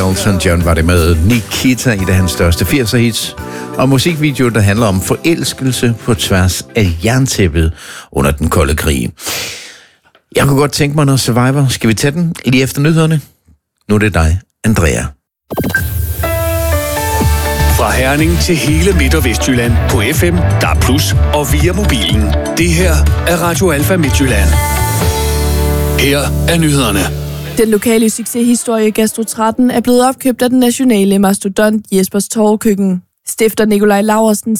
Elton John var det med Nikita i det hans største 80'er hits, og musikvideo, der handler om forelskelse på tværs af jerntæppet under den kolde krig. Jeg kunne godt tænke mig noget Survivor. Skal vi tage den lige efter nyhederne? Nu er det dig, Andrea. Fra Herning til hele Midt- og Vestjylland på FM, DAB+, og via mobilen. Det her er Radio Alfa Midtjylland. Her er nyhederne. Den lokale succeshistorie Gastro 13 er blevet opkøbt af den nationale mastodont Jespers Torvekøkken. Stifter Nikolaj Laursen